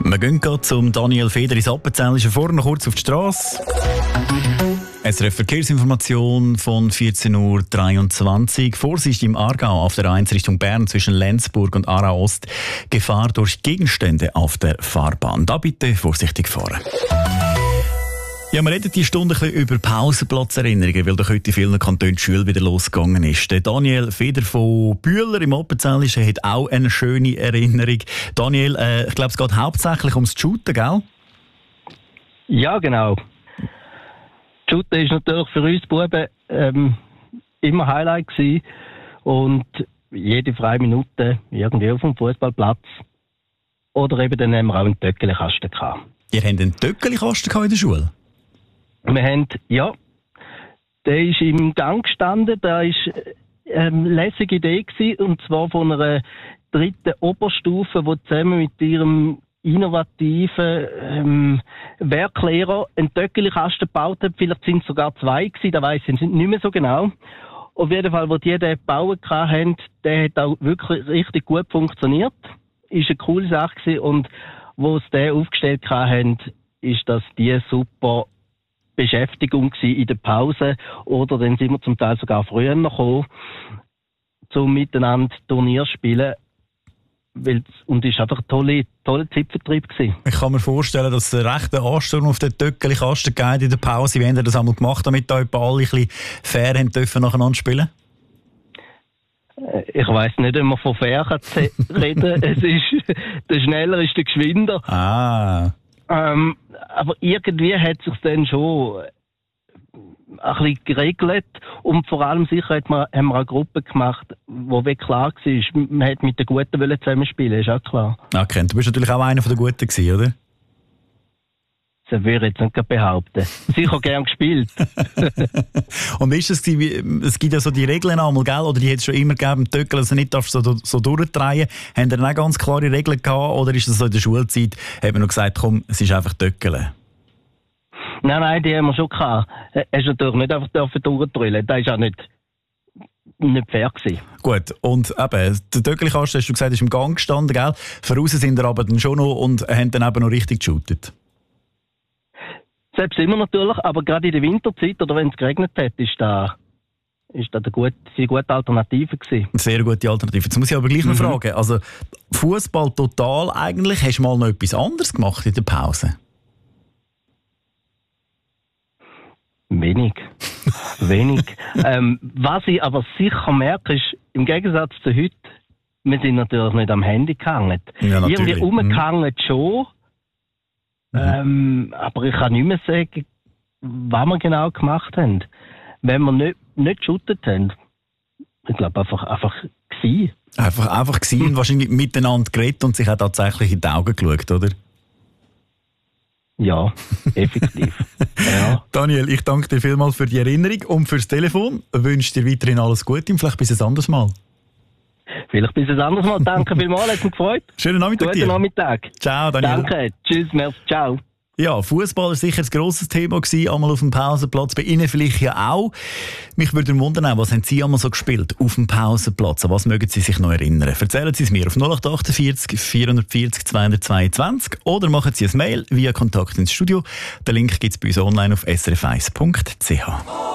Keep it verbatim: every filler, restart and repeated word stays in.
Wir gehen gerade zum Daniel Feder ins Appenzell. Ist er vorne noch kurz auf die Strasse? S R F Verkehrsinformation von vierzehn Uhr dreiundzwanzig. Vorsicht im Aargau auf der eins Richtung Bern zwischen Lenzburg und Aarau Ost. Gefahr durch Gegenstände auf der Fahrbahn. Da bitte vorsichtig fahren. Ja, wir reden die Stunde ein bisschen über Pausenplatzerinnerungen, weil doch heute in vielen Kantonen die Schule wieder losgegangen ist. Der Daniel Feder von Bühler im Appenzell hat auch eine schöne Erinnerung. Daniel, äh, ich glaube, es geht hauptsächlich ums Shooten, gell? Ja, genau. Shooten ist natürlich für uns Buben ähm, immer Highlight gewesen. Und jede freie Minute irgendwie auf dem Fußballplatz. Oder eben dann haben wir auch einen Töckeli-Kasten gehabt. Ihr habt einen Töckeli-Kasten in der Schule? Wir haben, ja, der ist im Gang gestanden, da war ähm, eine lässige Idee gewesen, und zwar von einer dritten Oberstufe, die zusammen mit ihrem innovativen ähm, Werklehrer einen Töckeli-Kasten gebaut hat. Vielleicht sind es sogar zwei gewesen, da weiss ich nicht mehr so genau. Auf jeden Fall, wo die den gebaut haben, der hat auch wirklich richtig gut funktioniert. Ist eine coole Sache gewesen, und wo sie den aufgestellt haben, ist das die super Beschäftigung in der Pause, oder dann sind wir zum Teil sogar früher noch gekommen, zum miteinander Turnier spielen. Und es war einfach ein toller, toller Zeitvertrieb gewesen. Ich kann mir vorstellen, dass es einen rechten Ansturm auf den Töckeli-Kasten geht in der Pause. Wie habt ihr das einmal gemacht, damit da alle ein bisschen fair haben dürfen nacheinander spielen? Ich weiss nicht, wenn man von fair reden. Es ist, der Schneller ist der Geschwinder. Ah. Ähm, aber irgendwie hat es sich dann schon ein bisschen geregelt, und vor allem sicher hat man, haben wir eine Gruppe gemacht, wo wirklich klar war, man hätte mit den Guten zusammen spielen, ist auch klar. Okay, du bist natürlich auch einer der Guten gewesen, oder? Das würde ich jetzt nicht behaupten. Sicher gern gespielt. Und wie ist es gewesen? Es gibt ja so die Regeln einmal, gell? Oder die hat es schon immer gegeben, im Töckel, also nicht darfst so, so durchdrehen. Haben ihr dann auch ganz klare Regeln gehabt? Oder ist das so in der Schulzeit, hat man noch gesagt, komm, es ist einfach Töckeln? Nein, nein, die haben wir schon gehabt. Hast natürlich nicht einfach durchdrüllen. Das war auch nicht, nicht fair gewesen. Gut, und eben, der Töckeli-Kasten, hast du gesagt, ist im Gang gestanden, gell? Voraus sind ihr aber dann schon noch und haben dann eben noch richtig geshootet. Selbst immer natürlich, aber gerade in der Winterzeit oder wenn es geregnet hat, ist da, ist da eine gute, eine gute Alternative gewesen. Eine sehr gute Alternative. Jetzt muss ich aber gleich noch mhm. fragen, also Fußball total eigentlich, hast du mal noch etwas anderes gemacht in der Pause? Wenig. Wenig. ähm, was ich aber sicher merke, ist, im Gegensatz zu heute, wir sind natürlich nicht am Handy gehangen. Ja, irgendwie rumgehangen mhm. schon. Mhm. Ähm, aber ich kann nicht mehr sagen, was wir genau gemacht haben. Wenn wir nicht, nicht geshootet haben. Ich glaube, einfach, einfach gewesen. Einfach, einfach gewesen und wahrscheinlich miteinander geredet und sich auch tatsächlich in die Augen geschaut, oder? Ja, effektiv. Ja. Daniel, ich danke dir vielmals für die Erinnerung und fürs Telefon. Ich wünsche dir weiterhin alles Gute und vielleicht bis ein anderes Mal. Vielleicht bis ein anderes Mal. Danke vielmals, hat mich gefreut. Schönen Nachmittag Guten dir. Nachmittag. Ciao, Daniel. Danke. Tschüss, merci. Ciao. Ja, Fußball war sicher ein grosses Thema gewesen, einmal auf dem Pausenplatz. Bei Ihnen vielleicht ja auch. Mich würde wundern, was haben Sie einmal so gespielt auf dem Pausenplatz? An was mögen Sie sich noch erinnern? Erzählen Sie es mir auf null acht achtundvierzig vierhundertvierzig zweihundertzweiundzwanzig oder machen Sie ein Mail via Kontakt ins Studio. Den Link gibt es bei uns online auf s r f eins punkt c h.